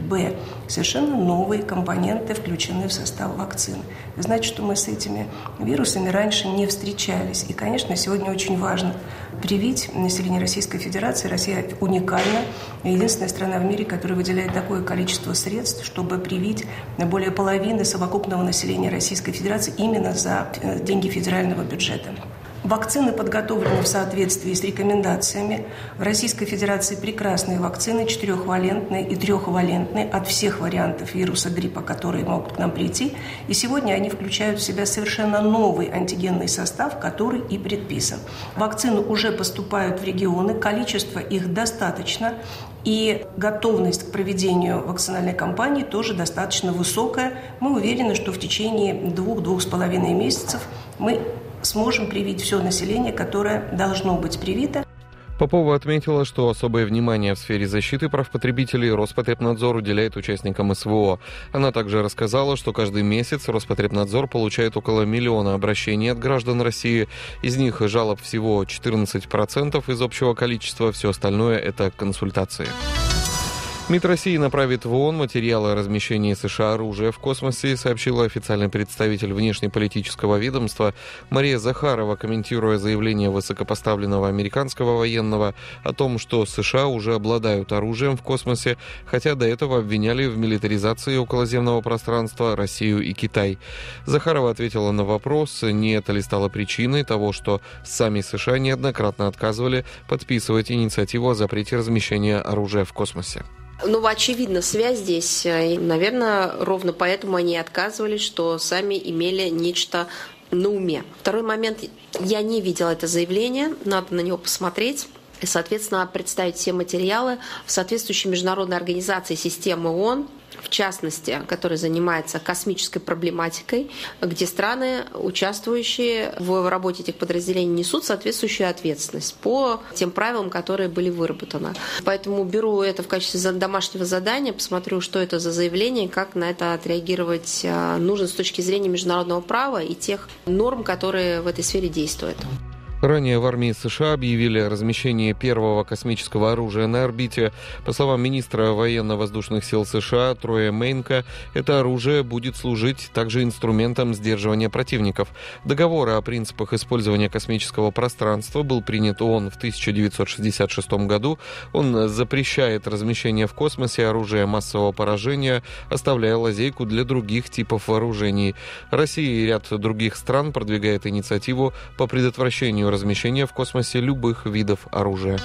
б, совершенно новые компоненты включены в состав вакцины. Это значит, что мы с этими вирусами раньше не встречались. И, конечно, сегодня очень важно привить население Российской Федерации. Россия уникальна, единственная страна в мире, которая выделяет такое количество средств, чтобы привить более половины совокупного населения Российской Федерации именно за деньги федерального бюджета. Вакцины подготовлены в соответствии с рекомендациями. В Российской Федерации прекрасные вакцины, 4-валентные и 3-валентные от всех вариантов вируса гриппа, которые могут к нам прийти. И сегодня они включают в себя совершенно новый антигенный состав, который и предписан. Вакцины уже поступают в регионы, количество их достаточно. И готовность к проведению вакцинальной кампании тоже достаточно высокая. Мы уверены, что в течение 2-2,5 месяцев мы сможем привить все население, которое должно быть привито. Попова отметила, что особое внимание в сфере защиты прав потребителей Роспотребнадзор уделяет участникам СВО. Она также рассказала, что каждый месяц Роспотребнадзор получает около 1 миллиона обращений от граждан России. Из них жалоб всего 14% из общего количества, все остальное – это консультации. МИД России направит в ООН материалы о размещении США оружия в космосе, сообщила официальный представитель внешнеполитического ведомства Мария Захарова, комментируя заявление высокопоставленного американского военного о том, что США уже обладают оружием в космосе, хотя до этого обвиняли в милитаризации околоземного пространства Россию и Китай. Захарова ответила на вопрос, не это ли стало причиной того, что сами США неоднократно отказывали подписывать инициативу о запрете размещения оружия в космосе. Очевидно, связь здесь, наверное, ровно поэтому они отказывались, что сами имели нечто на уме. Второй момент, я не видела это заявление, надо на него посмотреть. И, соответственно, представить все материалы в соответствующей международной организации системы ООН, в частности, которая занимается космической проблематикой, где страны, участвующие в работе этих подразделений, несут соответствующую ответственность по тем правилам, которые были выработаны. Поэтому беру это в качестве домашнего задания, посмотрю, что это за заявление, как на это отреагировать нужно с точки зрения международного права и тех норм, которые в этой сфере действуют. Ранее в армии США объявили о размещении первого космического оружия на орбите. По словам министра военно-воздушных сил США Троя Мейнка, это оружие будет служить также инструментом сдерживания противников. Договор о принципах использования космического пространства был принят ООН в 1966 году. Он запрещает размещение в космосе оружия массового поражения, оставляя лазейку для других типов вооружений. Россия и ряд других стран продвигают инициативу по предотвращению размещения в космосе любых видов оружия.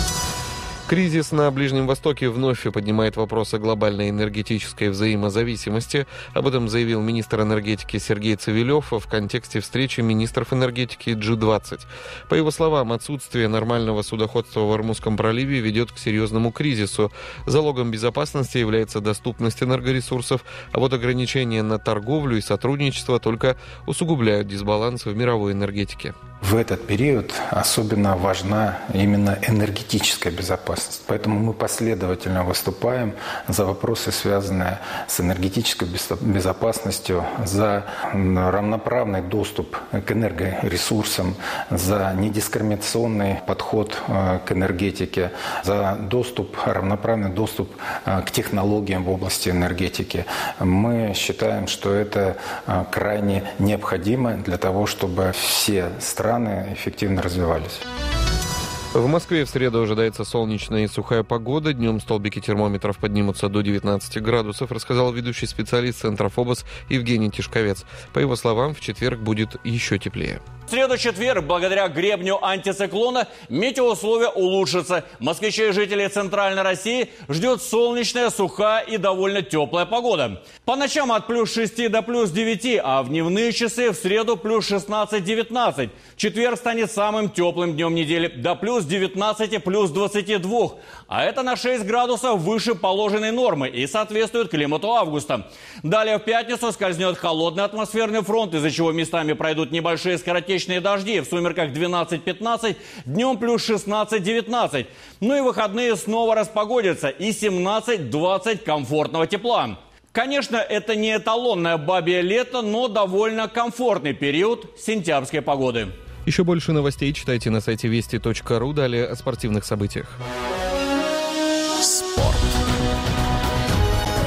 Кризис на Ближнем Востоке вновь поднимает вопрос о глобальной энергетической взаимозависимости. Об этом заявил министр энергетики Сергей Цивилев в контексте встречи министров энергетики G20. По его словам, отсутствие нормального судоходства в Ормузском проливе ведет к серьезному кризису. Залогом безопасности является доступность энергоресурсов, а вот ограничения на торговлю и сотрудничество только усугубляют дисбаланс в мировой энергетике. В этот период особенно важна именно энергетическая безопасность. Поэтому мы последовательно выступаем за вопросы, связанные с энергетической безопасностью, за равноправный доступ к энергоресурсам, за недискриминационный подход к энергетике, за равноправный доступ к технологиям в области энергетики. Мы считаем, что это крайне необходимо для того, чтобы все страны эффективно развивались. В Москве в среду ожидается солнечная и сухая погода. Днем столбики термометров поднимутся до 19 градусов, рассказал ведущий специалист Центра ФОБОС Евгений Тишковец. По его словам, в четверг будет еще теплее. В среду-четверг, благодаря гребню антициклона, метеоусловия улучшатся. Москвичей и жителей Центральной России ждет солнечная, сухая и довольно теплая погода. По ночам от плюс 6 до плюс 9, а в дневные часы в среду плюс 16-19. Четверг станет самым теплым днем недели, до плюс 19, плюс 22. А это на 6 градусов выше положенной нормы и соответствует климату августа. Далее в пятницу скользнет холодный атмосферный фронт, из-за чего местами пройдут небольшие скоротечные дожди. В сумерках 12-15, днем плюс 16-19. Ну и выходные снова распогодятся и 17-20 комфортного тепла. Конечно, это не эталонное бабье лето, но довольно комфортный период сентябрьской погоды. Еще больше новостей читайте на сайте вести.ру. Далее о спортивных событиях. Спорт.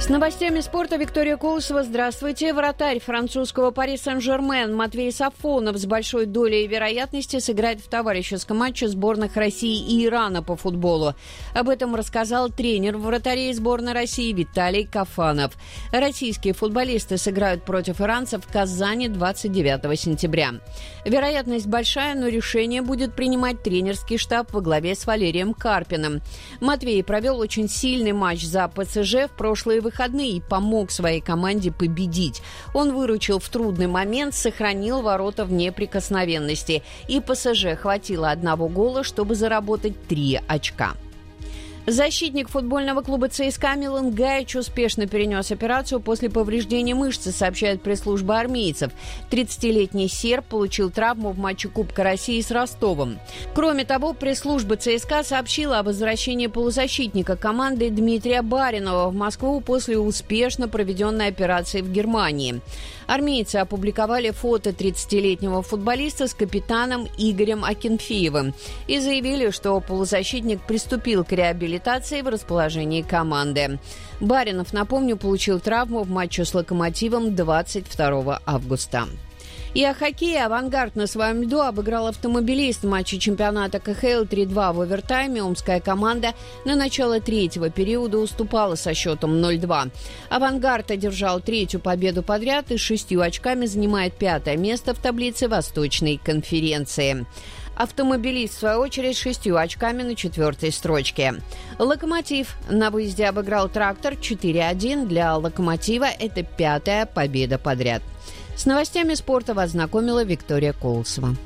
С новостями спорта Виктория Колосова. Здравствуйте. Вратарь французского Пари Сен-Жермен Матвей Сафонов с большой долей вероятности сыграет в товарищеском матче сборных России и Ирана по футболу. Об этом рассказал тренер вратарей сборной России Виталий Кафанов. Российские футболисты сыграют против иранцев в Казани 29 сентября. Вероятность большая, но решение будет принимать тренерский штаб во главе с Валерием Карпиным. Матвей провел очень сильный матч за ПСЖ в прошлые выходные и помог своей команде победить. Он выручил в трудный момент, сохранил ворота в неприкосновенности. И ПСЖ хватило одного гола, чтобы заработать 3 очка. Защитник футбольного клуба ЦСКА Милан Гаич успешно перенес операцию после повреждения мышцы, сообщает пресс-служба армейцев. 30-летний серб получил травму в матче Кубка России с Ростовом. Кроме того, пресс-служба ЦСКА сообщила о возвращении полузащитника команды Дмитрия Баринова в Москву после успешно проведенной операции в Германии. Армейцы опубликовали фото 30-летнего футболиста с капитаном Игорем Акинфеевым и заявили, что полузащитник приступил к реабилитации в расположении команды. Баринов, напомню, получил травму в матче с «Локомотивом» 22 августа. И о хоккее. «Авангард» на своем льду обыграл «Автомобилист» в матче чемпионата КХЛ 3-2 в овертайме. Омская команда на начало третьего периода уступала со счетом 0-2. «Авангард» одержал 3-ю победу подряд и 6 очками занимает 5-е место в таблице Восточной конференции. «Автомобилист», в свою очередь, 6 очками на 4-й строчке. «Локомотив» на выезде обыграл «Трактор» 4-1. Для «Локомотива» это 5-я победа подряд. С новостями спорта вас знакомила Виктория Колосова.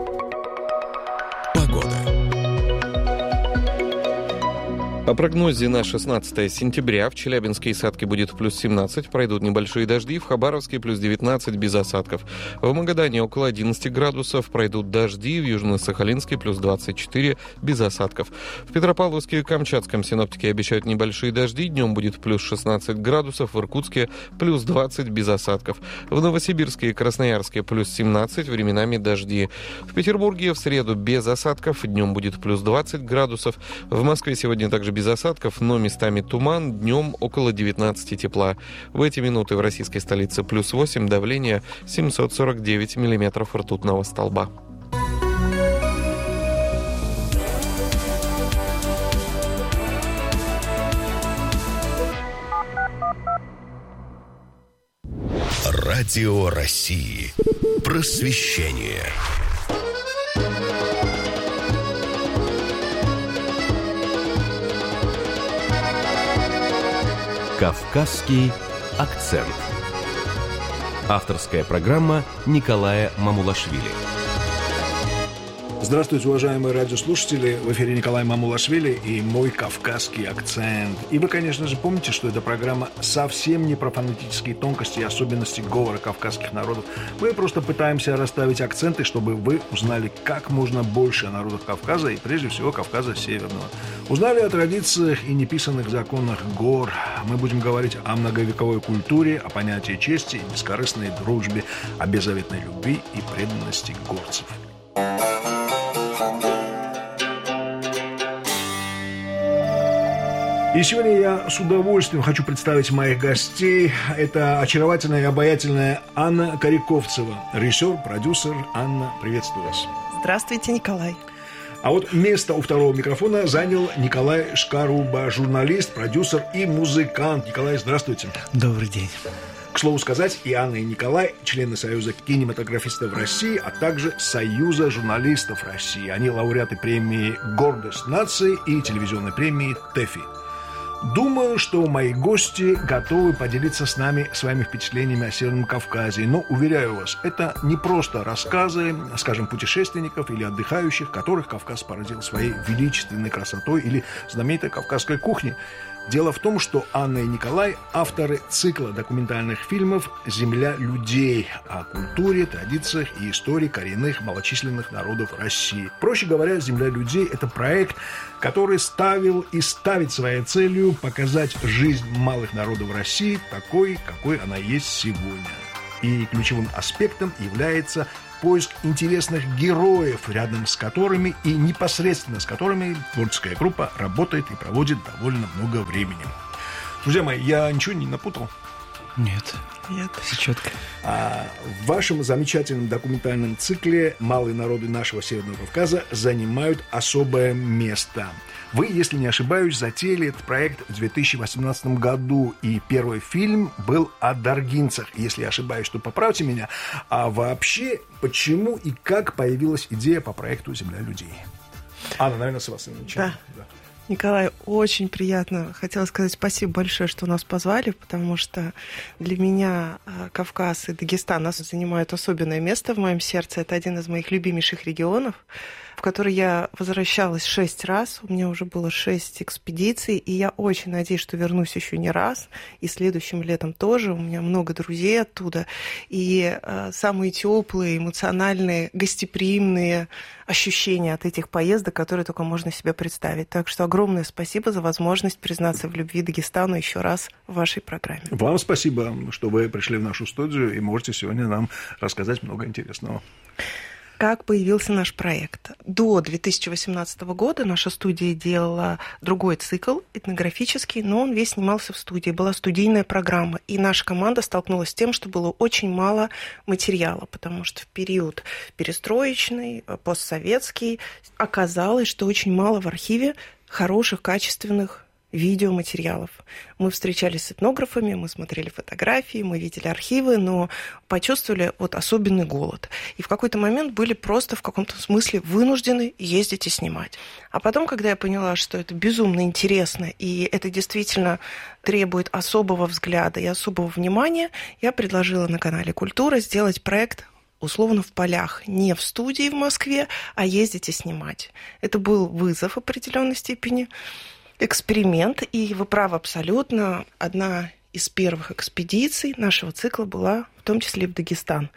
Погода. О прогнозе на 16 сентября в Челябинске и Сатке будет плюс 17, пройдут небольшие дожди, в Хабаровске плюс 19 без осадков. В Магадане около 11 градусов, пройдут дожди, в Южно-Сахалинске плюс 24 без осадков. В Петропавловске и Камчатском синоптики обещают небольшие дожди, днем будет плюс 16 градусов, в Иркутске плюс 20 без осадков. В Новосибирске и Красноярске плюс 17, временами дожди. В Петербурге в среду без осадков, днем будет плюс 20 градусов. В Москве сегодня также без осадков, но местами туман, днем около 19 тепла. В эти минуты в российской столице плюс 8, давление 749 миллиметров ртутного столба. Радио России. Просвещение. Кавказский акцент. Авторская программа Николая Мамулашвили. Здравствуйте, уважаемые радиослушатели. В эфире Николай Мамулашвили и мой кавказский акцент. И вы, конечно же, помните, что эта программа совсем не про фонетические тонкости и особенности говора кавказских народов. Мы просто пытаемся расставить акценты, чтобы вы узнали как можно больше о народах Кавказа и, прежде всего, Кавказа Северного. Узнали о традициях и неписанных законах гор. Мы будем говорить о многовековой культуре, о понятии чести и бескорыстной дружбе, о беззаветной любви и преданности горцев. И сегодня я с удовольствием хочу представить моих гостей. Это очаровательная и обаятельная Анна Коряковцева, режиссер, продюсер. Анна, приветствую вас. Здравствуйте, Николай. А вот место у второго микрофона занял Николай Шкаруба, журналист, продюсер и музыкант. Николай, здравствуйте. Добрый день. К слову сказать, и Анна, и Николай – члены Союза кинематографистов России, а также Союза журналистов России. Они лауреаты премии «Гордость нации» и телевизионной премии «ТЭФИ». Думаю, что мои гости готовы поделиться с нами своими впечатлениями о Северном Кавказе. Но, уверяю вас, это не просто рассказы, скажем, путешественников или отдыхающих, которых Кавказ поразил своей величественной красотой или знаменитой кавказской кухней. Дело в том, что Анна и Николай – авторы цикла документальных фильмов «Земля людей» о культуре, традициях и истории коренных малочисленных народов России. Проще говоря, «Земля людей» – это проект, который ставил и ставит своей целью показать жизнь малых народов России такой, какой она есть сегодня. И ключевым аспектом является поиск интересных героев, рядом с которыми и непосредственно с которыми творческая группа работает и проводит довольно много времени. Друзья мои, я ничего не напутал? Нет, все четко. В вашем замечательном документальном цикле «Малые народы нашего Северного Кавказа» занимают особое место. Вы, если не ошибаюсь, затеяли этот проект в 2018 году, и первый фильм был о даргинцах. Если я ошибаюсь, то поправьте меня. А вообще, почему и как появилась идея по проекту «Земля людей»? Анна, наверное, с вас начнем. Да. Николай, очень приятно. Хотела сказать спасибо большое, что нас позвали, потому что для меня Кавказ и Дагестан занимают особенное место в моем сердце. Это один из моих любимейших регионов, в который я возвращалась 6 раз. У меня уже было 6 экспедиций, и я очень надеюсь, что вернусь еще не раз. И следующим летом тоже. У меня много друзей оттуда. И самые теплые, эмоциональные, гостеприимные ощущения от этих поездок, которые только можно себе представить. Так что огромное спасибо за возможность признаться в любви Дагестану еще раз в вашей программе. Вам спасибо, что вы пришли в нашу студию и можете сегодня нам рассказать много интересного. Как появился наш проект? До 2018 года наша студия делала другой цикл, этнографический, но он весь снимался в студии. Была студийная программа. И наша команда столкнулась с тем, что было очень мало материала, потому что в период перестроечный, постсоветский, оказалось, что очень мало в архиве хороших, качественных видеоматериалов. Мы встречались с этнографами, мы смотрели фотографии, мы видели архивы, но почувствовали особенный голод. И в какой-то момент были просто в каком-то смысле вынуждены ездить и снимать. А потом, когда я поняла, что это безумно интересно, и это действительно требует особого взгляда и особого внимания, я предложила на канале «Культура» сделать проект условно в полях, не в студии в Москве, а ездить и снимать. Это был вызов в определенной степени, эксперимент, и вы правы абсолютно. Одна из первых экспедиций нашего цикла была в том числе в Дагестан.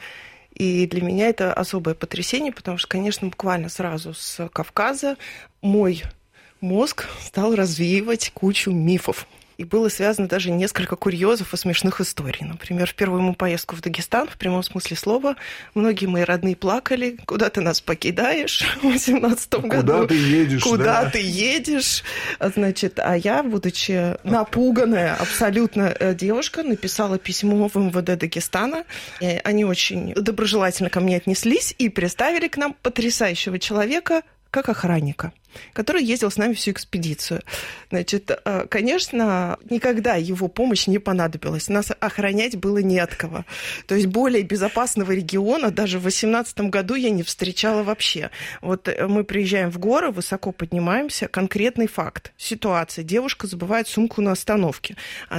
И для меня это особое потрясение, потому что, конечно, буквально сразу с Кавказа мой мозг стал развеивать кучу мифов. И было связано даже несколько курьезов и смешных историй. Например, в первую мою поездку в Дагестан, в прямом смысле слова, многие мои родные плакали: куда ты нас покидаешь в 2018 году? Куда ты едешь? Куда ты едешь? Значит, а я, будучи напуганная абсолютно девушка, написала письмо в МВД Дагестана. И они очень доброжелательно ко мне отнеслись и представили к нам потрясающего человека как охранника, который ездил с нами всю экспедицию. Значит, конечно, никогда его помощь не понадобилась. Нас охранять было не от кого. То есть более безопасного региона даже в 2018 году я не встречала вообще. Мы приезжаем в горы, высоко поднимаемся, конкретный факт, ситуация. Девушка забывает сумку на остановке.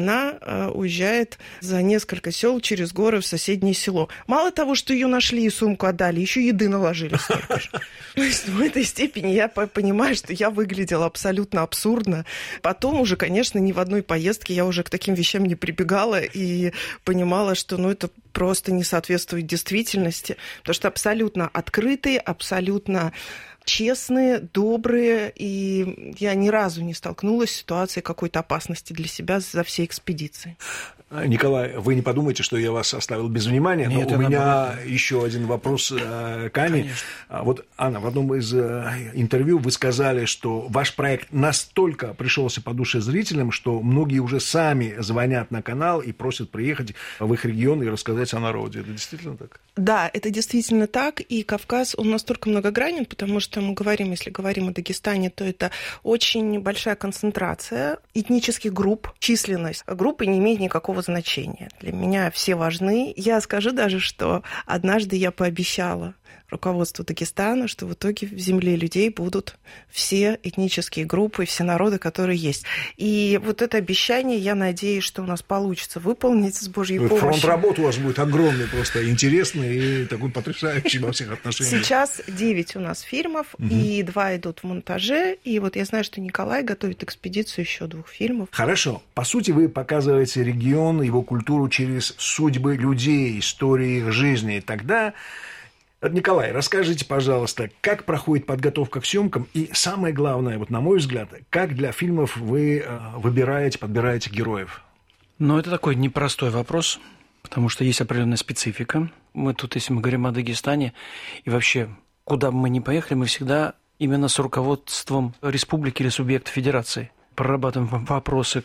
Она уезжает за несколько сел через горы в соседнее село. Мало того, что ее нашли и сумку отдали, еще еды наложили. То есть в этой степени я понимаю, что я выглядела абсолютно абсурдно. Потом уже, конечно, ни в одной поездке я уже к таким вещам не прибегала и понимала, что это просто не соответствует действительности. Потому что абсолютно открытые, абсолютно честные, добрые, и я ни разу не столкнулась с ситуацией какой-то опасности для себя за всей экспедицией. Николай, вы не подумайте, что я вас оставил без внимания, но у меня еще один вопрос к Ане. Анна, в одном из интервью вы сказали, что ваш проект настолько пришелся по душе зрителям, что многие уже сами звонят на канал и просят приехать в их регион и рассказать о народе. Это действительно так? Да, это действительно так, и Кавказ, он настолько многогранен, потому что мы говорим, если говорим о Дагестане, то это очень большая концентрация этнических групп. Численность группы не имеет никакого значения. Для меня все важны. Я скажу даже, что однажды я пообещала руководству Дагестана, что в итоге в земле людей будут все этнические группы, все народы, которые есть. И это обещание, я надеюсь, что у нас получится выполнить с Божьей помощью. Фронт работы у вас будет огромный, просто интересный и такой потрясающий во всех отношениях. Сейчас 9 у нас фильмов, и 2 идут в монтаже. И я знаю, что Николай готовит экспедицию еще 2 фильмов. Хорошо. По сути, вы показываете регион, его культуру через судьбы людей, истории их жизни. И тогда... Николай, расскажите, пожалуйста, как проходит подготовка к съемкам и, самое главное, на мой взгляд, как для фильмов вы подбираете героев? Это такой непростой вопрос, потому что есть определенная специфика. Мы тут, если мы говорим о Дагестане, и вообще, куда бы мы ни поехали, мы всегда именно с руководством республики или субъекта федерации прорабатываем вопросы